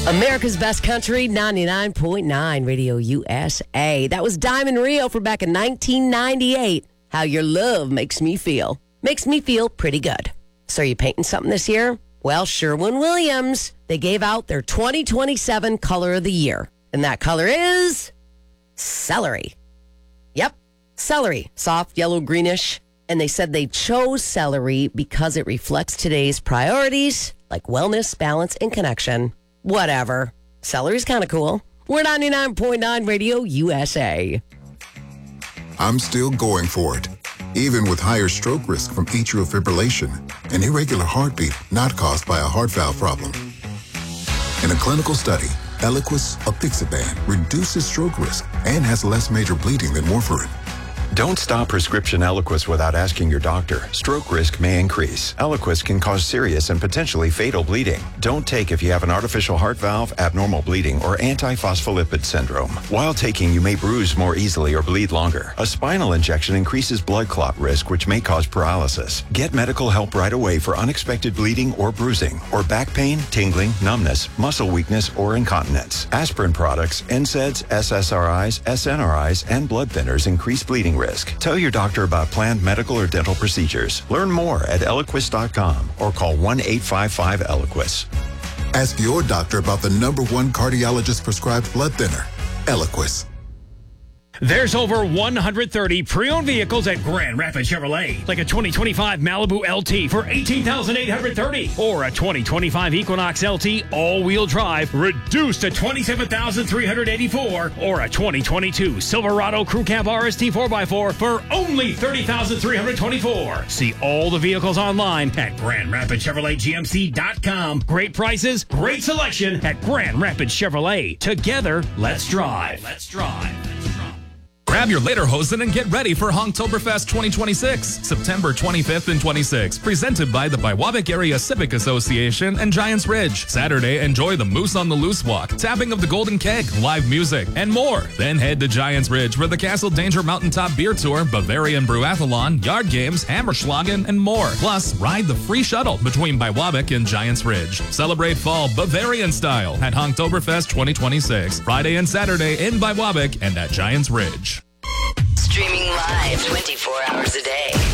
America's Best Country, 99.9 Radio USA. That was Diamond Rio from back in 1998. How Your Love Makes Me Feel. Makes me feel pretty good. So are you painting something this year? Well, Sherwin-Williams, they gave out their 2027 color of the year. And that color is celery. Yep, celery. Soft, yellow, greenish. And they said they chose celery because it reflects today's priorities like wellness, balance, and connection. Whatever. Celery's kind of cool. We're 99.9 Radio USA. I'm still going for it, even with higher stroke risk from atrial fibrillation, an irregular heartbeat not caused by a heart valve problem. In a clinical study, Eliquis apixaban reduces stroke risk and has less major bleeding than warfarin. Don't stop prescription Eliquis without asking your doctor. Stroke risk may increase. Eliquis can cause serious and potentially fatal bleeding. Don't take if you have an artificial heart valve, abnormal bleeding, or antiphospholipid syndrome. While taking, you may bruise more easily or bleed longer. A spinal injection increases blood clot risk, which may cause paralysis. Get medical help right away for unexpected bleeding or bruising, or back pain, tingling, numbness, muscle weakness, or incontinence. Aspirin products, NSAIDs, SSRIs, SNRIs, and blood thinners increase bleeding risk. Tell your doctor about planned medical or dental procedures. Learn more at Eliquis.com or call 1-855-ELIQUIS. Ask your doctor about the #1 cardiologist prescribed blood thinner, Eliquis. There's over 130 pre-owned vehicles at Grand Rapids Chevrolet, like a 2025 Malibu LT for $18,830, or a 2025 Equinox LT all-wheel drive reduced to $27,384, or a 2022 Silverado Crew Cab RST 4x4 for only $30,324. See all the vehicles online at GrandRapidsChevroletGMC.com. Great prices, great selection at Grand Rapids Chevrolet. Together, let's drive. Let's drive. Grab your lederhosen and get ready for Honktoberfest 2026, September 25th and 26th, presented by the Biwabik Area Civic Association and Giants Ridge. Saturday, enjoy the Moose on the Loose Walk, tapping of the Golden Keg, live music, and more. Then head to Giants Ridge for the Castle Danger Mountaintop Beer Tour, Bavarian Brewathlon, Yard Games, Hammerschlagen, and more. Plus, ride the free shuttle between Biwabik and Giants Ridge. Celebrate fall Bavarian style at Honktoberfest 2026, Friday and Saturday in Biwabik and at Giants Ridge. Streaming live 24 hours a day.